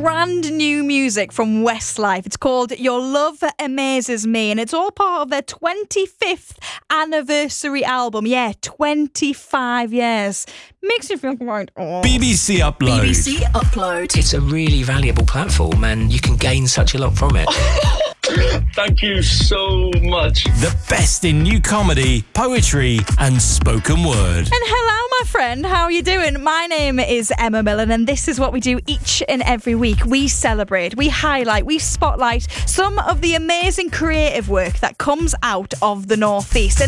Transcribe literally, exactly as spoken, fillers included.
brand new music from Westlife. It's called Your Love Amazes Me, and it's all part of their twenty-fifth anniversary album. Yeah, twenty-five years. Makes you feel quite old. B B C Upload. B B C Upload. It's a really valuable platform and you can gain such a lot from it. Thank you so much. The best in new comedy, poetry and spoken word. And hello, my friend. How are you doing? My name is Emma Millen, and this is what we do each and every week. We celebrate, we highlight, we spotlight some of the amazing creative work that comes out of the North East. And